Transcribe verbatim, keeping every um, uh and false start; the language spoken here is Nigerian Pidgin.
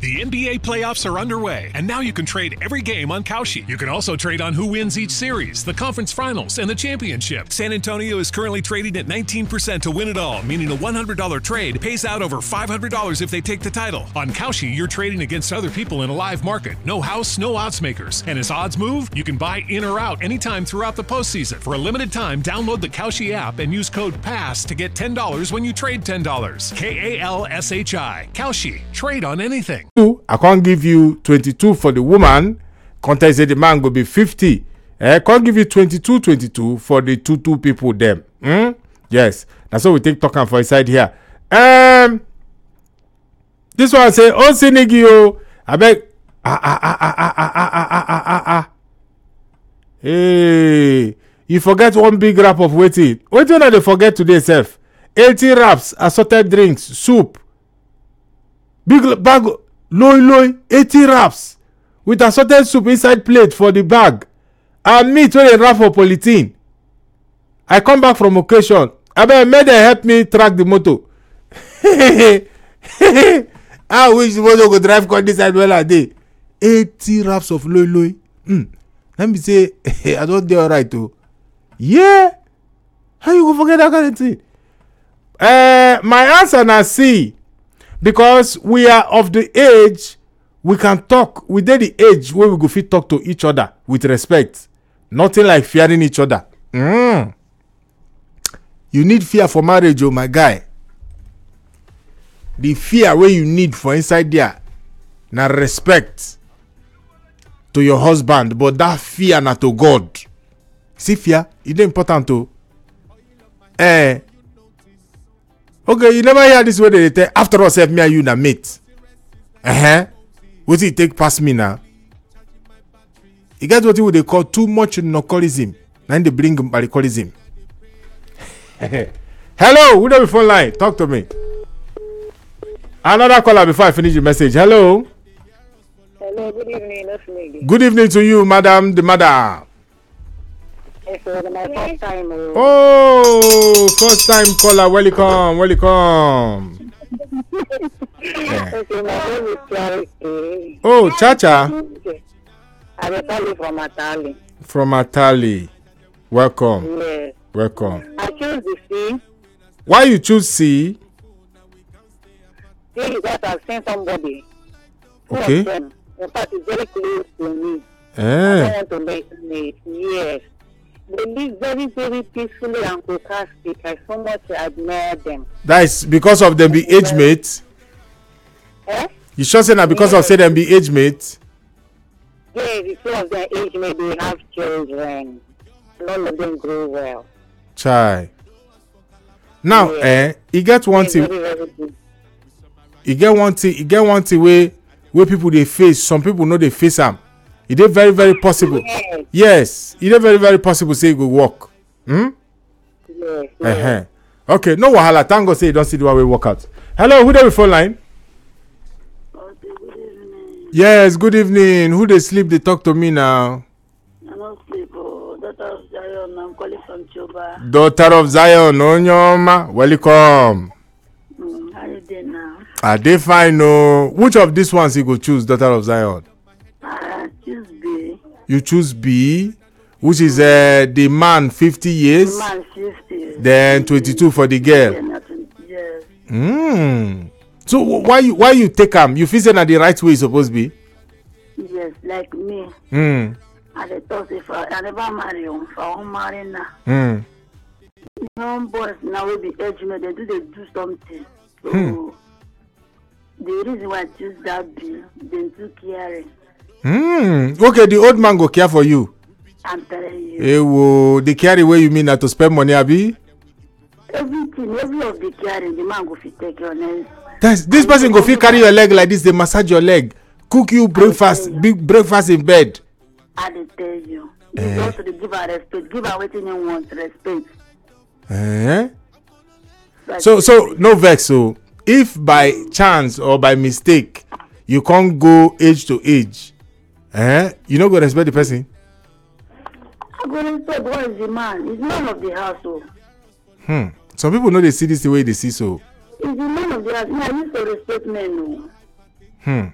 The N B A playoffs are underway, and now you can trade every game on Kalshi. You can also trade on who wins each series, the conference finals, and the championship. San Antonio is currently trading at nineteen percent to win it all, meaning a one hundred dollars trade pays out over five hundred dollars if they take the title. On Kalshi, you're trading against other people in a live market. No house, no odds makers. And as odds move, you can buy in or out anytime throughout the postseason. For a limited time, download the Kalshi app and use code PASS to get ten dollars when you trade ten dollars. K A L S H I. Kalshi. Trade on anything. I can't give you twenty-two for the woman. Contest the man will be fifty. I can't give you twenty-two, twenty-two for the two two people them. Hmm? Yes. That's what we take talking for inside here. Um, this one say, oh, Sinigio, I beg. Ah, ah, ah, ah, ah, ah, ah, ah, ah, ah, ah. Hey, you forget one big wrap of waiting. What do you know they forget today, self? eighty wraps, assorted drinks, soup. Big bag, loy loy, eighty wraps with assorted soup inside plate for the bag. And meat when they wrap for polythene. I come back from occasion. I bet may they help me track the motor. I wish the motor could drive car this side well a day. eighty wraps of loy loy. Mm. Let me say, I don't do alright too. Yeah. How you go forget that kind of thing? Uh, my answer now C. Because we are of the age, we can talk. We did the age where we go fit talk to each other with respect. Nothing like fearing each other. Mm. You need fear for marriage, oh my guy. The fear where you need for inside there, na respect to your husband, but that fear na to God. See fear, it's important to. Eh. Okay, you never hear this way they tell. After all, self me and you na mate. Uh huh. What it take past me now? You get what they call too much knuckleism. Then they bring barricolism. Hello, who the phone line? Talk to me. Another caller before I finish the message. Hello. Hello, good evening, lady. Good evening to you, madam, the mother. It's my first time. Oh, first time caller. Welcome, welcome. Yeah. Okay, my name is Charity. Oh, Chacha. I'm calling from Atali. From Atali. Welcome. Yes. Welcome. I choose the C. Why you choose C? C because I've seen somebody. Okay. Them, in fact, it's very close to me. Eh. I don't want to mention it. Yes. They live very, very peacefully and sarcastic. I so much admire them. That is because of them be age mates. Eh? You sure say that because yes. of say them be age mates? Yeah, because of their age, maybe they have children. None of them grow well. Chai. Now, yeah. eh, you get one thing. You get one thing. You get one thing where where people they face. Some people know they face them. It is very, very possible. Yes. Yes. It is very, very possible. Say you go walk. Hmm. Yes. Uh huh. Okay. No wahala. Thank God say you don't see the way we walk out. Hello. Who there with phone line? Okay, good evening. Yes. Good evening. Who they sleep? They talk to me now. I don't sleep. Oh, daughter of Zion. I'm calling from Choba. Daughter of Zion. Onyoma. Welcome. Mm, how you doing now? Are they fine? No. Which of these ones you go choose? Daughter of Zion. I choose B. You choose B, which is uh, the man fifty years. The man fifty. Then twenty-two for the girl. Yes. Hmm. So why you why you take them? You feel say na the right way supposed to be? Yes, like me. Hmm. I dey talk if I, I never marry you. If I won't marry now. Hmm. Young boys now will be age me. They do they do something. So Hmm. the reason why I choose that B, they do caring. Hmm. Okay, the old man go care for you. I'm telling you. Hey, whoa, the carry where you mean that to spend money, Abi? Everything, every of the caring, the man go fit take your name. That's, this person go fit carry your leg like this. They massage your leg, cook you breakfast, you. big breakfast in bed. I dey tell you. You Eh. go to the give her respect. Give her waiting you want respect. Eh? But So, so no vex. So, if by chance or by mistake you can't go age to age, eh? You not go respect the person. I go respect what is the man. He's man of the house. So Hmm. Some people know they see this the way they see so. he's the man of the house. Me, I used to respect men. No. Hmm.